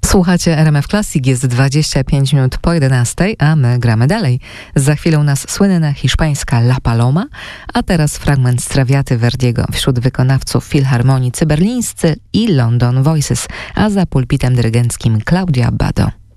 Słuchacie RMF Classic, jest 25 minut po 11, a my gramy dalej. Za chwilę u nas słynna hiszpańska La Paloma, a teraz fragment z Traviaty Verdiego. Wśród wykonawców filharmonii berlińscy i London Voices, a za pulpitem dyrygenckim Claudia Abbado.